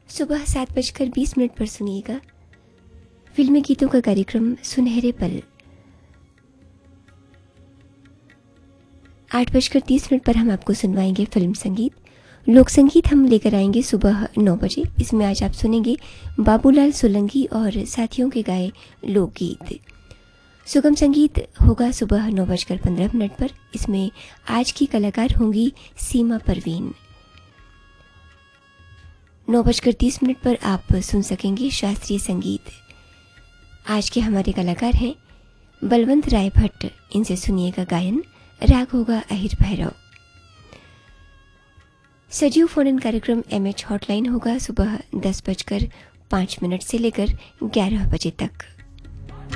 सुबह 7:20 पर सुनिएगा फिल्मी गीतों का कार्यक्रम सुनहरे पल। 8:30 पर हम आपको सुनवाएंगे फिल्म संगीत। लोक संगीत हम लेकर आएंगे सुबह 9 बजे। इसमें आज आप सुनेंगे बाबूलाल सोलंकी और साथियों के गाए लोकगीत। सुगम संगीत होगा सुबह 9:15 पर। इसमें आज की कलाकार होंगी सीमा परवीन। 9:30 पर आप सुन सकेंगे शास्त्रीय संगीत। आज के हमारे कलाकार हैं बलवंत राय भट्ट। इनसे सुनिएगा गायन। राग होगा अहिर भैरव। सजीव फोन इन कार्यक्रम MH हॉटलाइन होगा सुबह 10:05 से लेकर 11 बजे तक।